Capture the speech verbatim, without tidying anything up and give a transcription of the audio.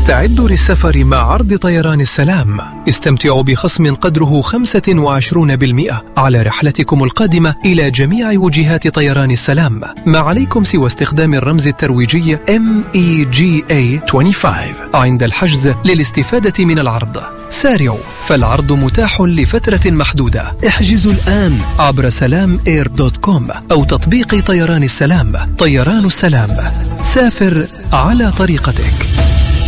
استعدوا للسفر مع عرض طيران السلام. استمتعوا بخصم قدره خمسة وعشرين بالمئة على رحلتكم القادمة إلى جميع وجهات طيران السلام. ما عليكم سوى استخدام الرمز الترويجي إم إي جي إيه خمسة وعشرين عند الحجز للاستفادة من العرض. سارعوا، فالعرض متاح لفترة محدودة. احجزوا الآن عبر سلام إير دوت كوم أو تطبيق طيران السلام. طيران السلام، سافر على طريقتك.